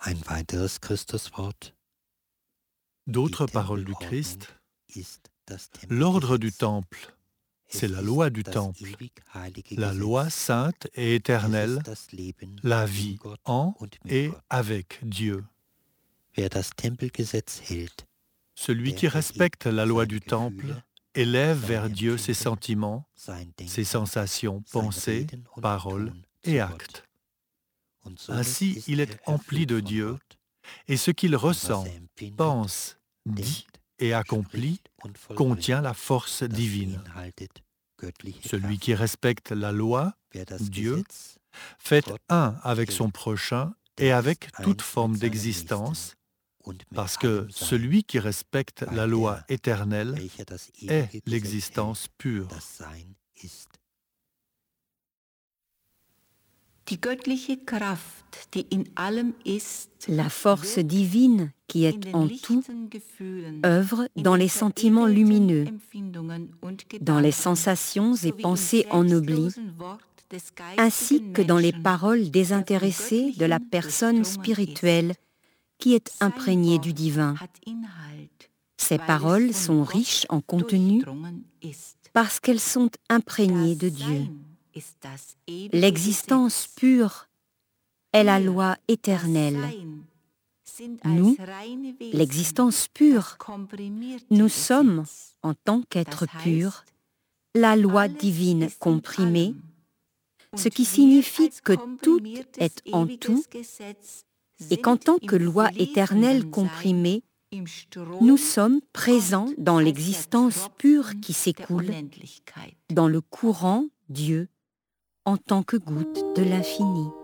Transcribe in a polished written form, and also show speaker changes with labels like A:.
A: Ein weiteres Christuswort.
B: D'autres
A: Die
B: paroles du
A: Tempelordnung
B: Christ.
A: ist das
B: L'ordre du
A: Tempelgesetz.
B: temple,
A: Es
B: c'est la
A: ist
B: loi du
A: das
B: temple.
A: ewig heilige
B: La loi
A: Gesetz.
B: sainte et
A: Es
B: éternelle,
A: ist das Leben
B: la
A: in
B: vie
A: Gott
B: en
A: und mit
B: et
A: Gott.
B: avec Dieu.
A: Wer das Tempelgesetz hält,
B: Celui
A: der
B: qui
A: erhebt
B: respecte la loi
A: seine
B: du temple
A: Gefühle,
B: élève
A: seine
B: vers Dieu ses
A: Empfinden,
B: sentiments,
A: sein
B: ses
A: Denken,
B: sensations,
A: sein
B: pensées,
A: Reden und
B: paroles
A: Tun
B: et
A: zu
B: actes.
A: Gott. Und somit
B: Ainsi,
A: ist
B: il est empli
A: erfüllt
B: de
A: von
B: Dieu,
A: Gott.
B: et ce qu'il
A: Und was
B: ressent,
A: empfindet,
B: pense, dit
A: denkt,
B: et accomplit
A: spricht und
B: contient
A: vollbringt,
B: la force
A: das
B: divine.
A: beinhaltet göttliche
B: Celui
A: Kraft.
B: qui respecte la loi,
A: Wer das
B: Dieu,
A: Gesetz
B: fait
A: Gott
B: un avec son
A: hält,
B: prochain et
A: der
B: avec
A: ist
B: toute
A: eins
B: forme
A: mit seinem Nächsten
B: d'existence,
A: und mit
B: parce que
A: allem Sein,
B: celui qui respecte la
A: weil
B: loi
A: er,
B: éternelle
A: welcher das
B: est
A: ewige Gesetz
B: l'existence
A: hält,
B: pure.
A: das Sein ist.
C: Die göttliche Kraft, die in allem ist,
D: La force divine qui est
C: in den
D: en tout
C: lichten Gefühlen,
D: œuvre
C: in
D: dans
C: den
D: les sentiments
C: veredelten
D: lumineux,
C: Empfindungen und
D: dans les
C: Gedanken,
D: sensations et
C: sowie im
D: pensées ennoblies,
C: selbstlosen Wort des
D: ainsi
C: geistigen
D: que dans les
C: Menschen,
D: paroles
C: der vom
D: désintéressées de la
C: Göttlichen
D: personne
C: durchdrungen
D: spirituelle
C: ist.
D: qui est
C: Sein
D: imprégnée du
C: Wort
D: divin.
C: hat Inhalt,
D: Ces
C: weil es
D: paroles
C: von
D: sont
C: Gott
D: riches en contenu
C: durchdrungen ist.
D: parce qu'elles sont imprégnées de
C: Das
D: Dieu.
C: Sein ist das ewige
D: L'existence
C: Gesetz.
D: pure est la
C: Wir,
D: loi
C: das
D: éternelle.
C: Sein, sind
D: Nous,
C: als reine Wesen,
D: l'existence
C: das
D: pure,
C: komprimierte
D: nous
C: Gesetz.
D: sommes, en tant qu'êtres
C: Das
D: purs,
C: heißt,
D: la loi
C: alles
D: divine
C: ist in
D: comprimée,
C: allem.
D: ce
C: Und
D: qui
C: wir
D: signifie
C: als
D: que tout
C: komprimiertes
D: est en
C: ewiges
D: tout,
C: Gesetz
D: et qu'en
C: sind
D: tant
C: im
D: que loi éternelle
C: fließenden Sein,
D: comprimée,
C: im Strom
D: nous sommes présents
C: Gott
D: dans
C: als der
D: l'existence pure
C: Tropfen
D: qui
C: der
D: s'écoule,
C: Unendlichkeit.
D: dans le courant Dieu, en tant que goutte de l'infini.